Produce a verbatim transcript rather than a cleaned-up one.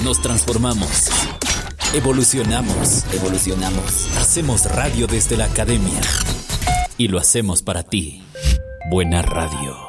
Nos transformamos. Evolucionamos. Evolucionamos. Hacemos radio desde la academia. Y lo hacemos para ti. Buena radio.